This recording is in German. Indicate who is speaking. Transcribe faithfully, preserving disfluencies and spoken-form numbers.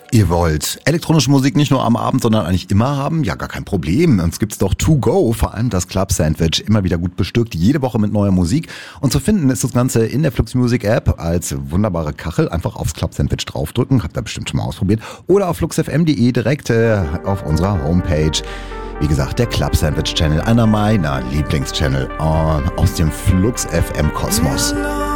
Speaker 1: Ihr wollt elektronische Musik nicht nur am Abend, sondern eigentlich immer haben? Ja, gar kein Problem. Uns gibt's doch To Go, vor allem das Club Sandwich, immer wieder gut bestückt, jede Woche mit neuer Musik. Und zu finden ist das Ganze in der Flux Music App als wunderbare Kachel. Einfach aufs Club Sandwich draufdrücken, habt ihr bestimmt schon mal ausprobiert. Oder auf flux f m punkt d e direkt äh, auf unserer Homepage. Wie gesagt, der Club Sandwich Channel, einer meiner Lieblingschannel äh, aus dem Flux F M Kosmos.